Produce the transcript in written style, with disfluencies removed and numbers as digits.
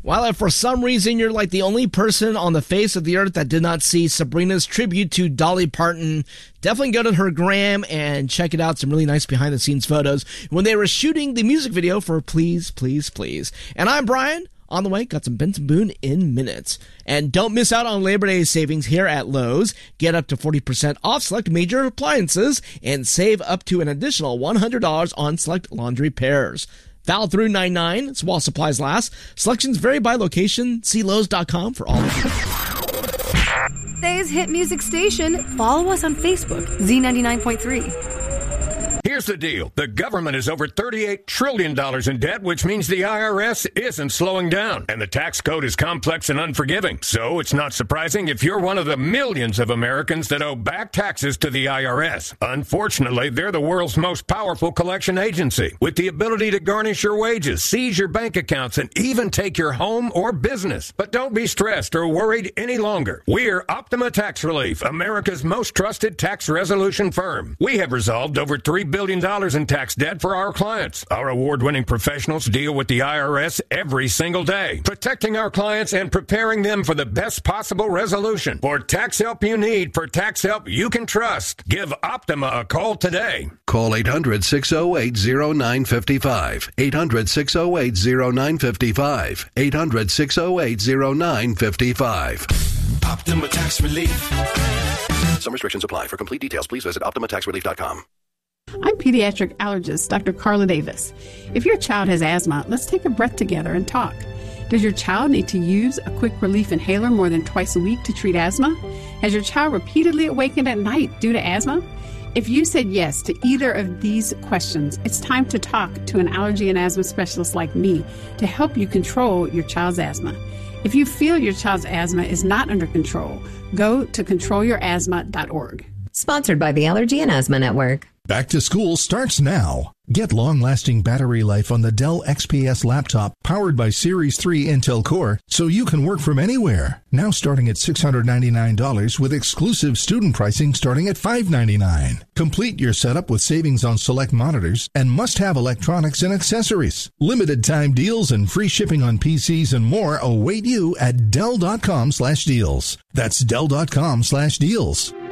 Well, if for some reason you're like the only person on the face of the earth that did not see Sabrina's tribute to Dolly Parton, definitely go to her gram and check it out. Some really nice behind-the-scenes photos when they were shooting the music video for Please, Please, Please. And I'm Brian. On the way, got some Benson Boone in minutes. And don't miss out on Labor Day savings here at Lowe's. Get up to 40% off select major appliances and save up to an additional $100 on select laundry pairs. Valid through 9/9 while supplies last. Selections vary by location. See Lowe's.com for all the details. Today's hit music station. Follow us on Facebook, Z99.3. Here's the deal. The government is over $38 trillion in debt, which means the IRS isn't slowing down. And the tax code is complex and unforgiving. So it's not surprising if you're one of the millions of Americans that owe back taxes to the IRS. Unfortunately, they're the world's most powerful collection agency, with the ability to garnish your wages, seize your bank accounts, and even take your home or business. But don't be stressed or worried any longer. We're Optima Tax Relief, America's most trusted tax resolution firm. We have resolved over $3 billion in tax debt for our clients. Our award-winning professionals deal with the IRS every single day, protecting our clients and preparing them for the best possible resolution. For tax help you need, for tax help you can trust, give Optima a call today. Call 800-608-0955. 800-608-0955. 800-608-0955. Optima Tax Relief. Some restrictions apply. For complete details, please visit OptimaTaxRelief.com. I'm pediatric allergist Dr. Carla Davis. If your child has asthma, let's take a breath together and talk. Does your child need to use a quick relief inhaler more than twice a week to treat asthma? Has your child repeatedly awakened at night due to asthma? If you said yes to either of these questions, it's time to talk to an allergy and asthma specialist like me to help you control your child's asthma. If you feel your child's asthma is not under control, go to controlyourasthma.org. Sponsored by the Allergy and Asthma Network. Back to school starts now. Get long-lasting battery life on the Dell XPS laptop powered by Series 3 Intel Core so you can work from anywhere. Now starting at $699 with exclusive student pricing starting at $599. Complete your setup with savings on select monitors and must-have electronics and accessories. Limited time deals and free shipping on PCs and more await you at Dell.com/deals. That's Dell.com/deals.